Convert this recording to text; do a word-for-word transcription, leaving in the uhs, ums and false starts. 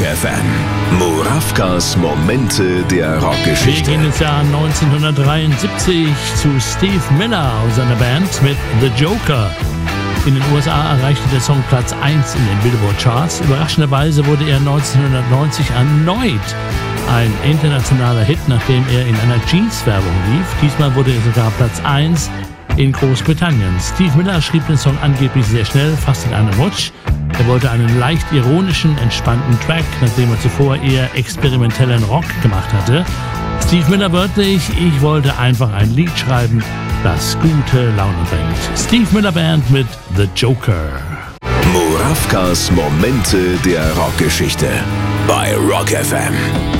F M. Murawkas Momente der Rockgeschichte. Wir gehen ins Jahr neunzehnhundertdreiundsiebzig zu Steve Miller und seiner Band mit The Joker. In den U S A erreichte der Song Platz eins in den Billboard-Charts. Überraschenderweise wurde er neunzehnhundertneunzig erneut ein internationaler Hit, nachdem er in einer Jeans-Werbung lief. Diesmal wurde er sogar Platz eins in Großbritannien. Steve Miller schrieb den Song angeblich sehr schnell, fast in einem Rutsch. Er wollte einen leicht ironischen, entspannten Track, nachdem er zuvor eher experimentellen Rock gemacht hatte. Steve Miller wörtlich: Ich wollte einfach ein Lied schreiben, das gute Laune bringt. Steve Miller Band mit The Joker. Murawkas Momente der Rockgeschichte bei Rock F M.